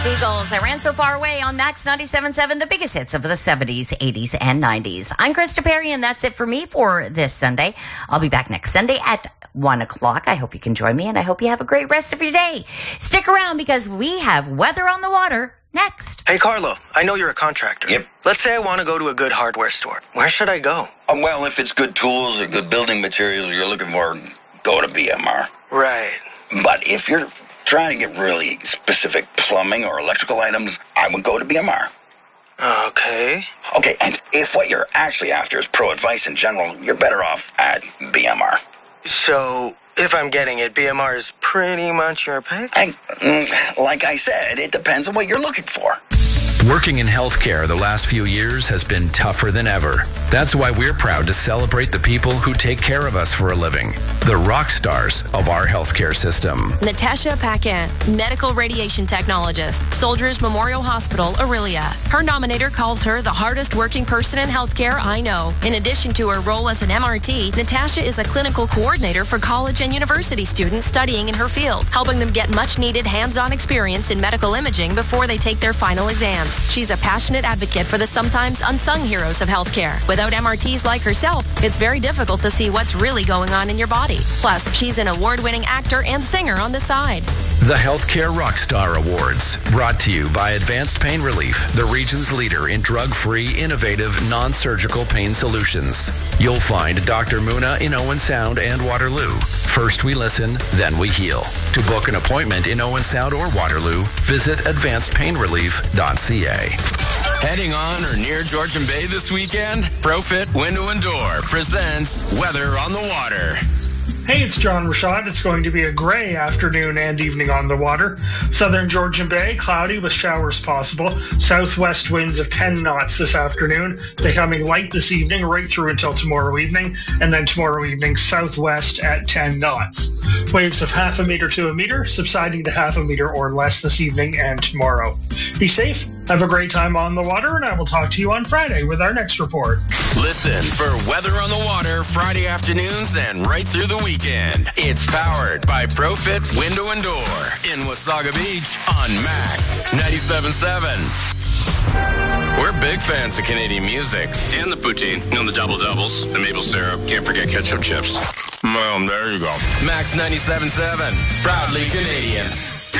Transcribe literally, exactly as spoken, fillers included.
Eagles, I Ran So Far Away on Max ninety-seven point seven, the biggest hits of the seventies, eighties, and nineties. I'm Krista Perry, and that's it for me for this Sunday. I'll be back next Sunday at one o'clock. I hope you can join me, and I hope you have a great rest of your day. Stick around because we have Weather on the Water next. Hey, Carlo, I know you're a contractor. Yep. Let's say I want to go to a good hardware store. Where should I go? Uh, well, if it's good tools or good building materials you're looking for, go to B M R. Right. But if you're trying to get really specific plumbing or electrical items, I would go to B M R. Okay. Okay, and if what you're actually after is pro advice in general, you're better off at B M R. So, if I'm getting it, B M R is pretty much your pick? I, mm, like I said, it depends on what you're looking for. Working in healthcare the last few years has been tougher than ever. That's why we're proud to celebrate the people who take care of us for a living, the rock stars of our healthcare system. Natasha Paquin, medical radiation technologist, Soldiers Memorial Hospital, Aurelia. Her nominator calls her the hardest working person in healthcare I know. In addition to her role as an M R T, Natasha is a clinical coordinator for college and university students studying in her field, helping them get much needed hands-on experience in medical imaging before they take their final exams. She's a passionate advocate for the sometimes unsung heroes of healthcare. Without M R Ts like herself, it's very difficult to see what's really going on in your body. Plus, she's an award-winning actor and singer on the side. The Healthcare Rockstar Awards, brought to you by Advanced Pain Relief, the region's leader in drug-free, innovative, non-surgical pain solutions. You'll find Doctor Muna in Owen Sound and Waterloo. First we listen, then we heal. To book an appointment in Owen Sound or Waterloo, visit advanced pain relief dot c a. Heading on or near Georgian Bay this weekend? ProFit Window and Door presents Weather on the Water. Hey, it's John Rashad. It's going to be a gray afternoon and evening on the water. Southern Georgian Bay, cloudy with showers possible. Southwest winds of ten knots this afternoon, becoming light this evening right through until tomorrow evening, and then tomorrow evening southwest at ten knots. Waves of half a meter to a meter, subsiding to half a meter or less this evening and tomorrow. Be safe, have a great time on the water, and I will talk to you on Friday with our next report. Listen for Weather on the Water Friday afternoons and right through the weekend. It's powered by ProFit Window and Door in Wasaga Beach on Max ninety-seven point seven. We're big fans of Canadian music. And the poutine, you know, the double doubles, the maple syrup, can't forget ketchup chips. Well, there you go. Max ninety-seven point seven, proudly Canadian.